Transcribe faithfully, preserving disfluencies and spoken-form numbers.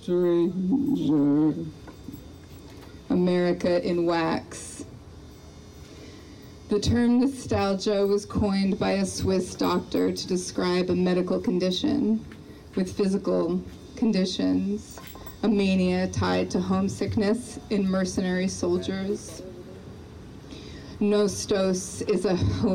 Stranger. America in Wax. The term nostalgia was coined by a Swiss doctor to describe a medical condition with physical conditions, a mania tied to homesickness in mercenary soldiers. Nostos is a